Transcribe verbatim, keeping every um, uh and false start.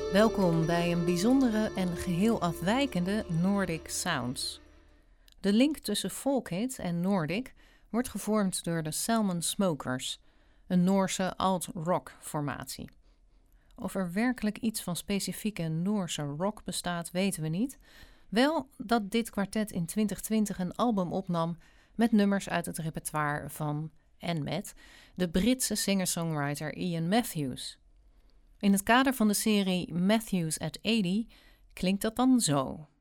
Welkom bij een bijzondere en geheel afwijkende Nordic Sounds. De link tussen folkhit en Nordic wordt gevormd door de Salmon Smokers, een Noorse alt-rock formatie. Of er werkelijk iets van specifieke Noorse rock bestaat, weten we niet. Wel dat dit kwartet in twintig twintig een album opnam met nummers uit het repertoire van en met de Britse singer-songwriter Ian Matthews. In het kader van de serie Matthews at tachtig klinkt dat dan zo.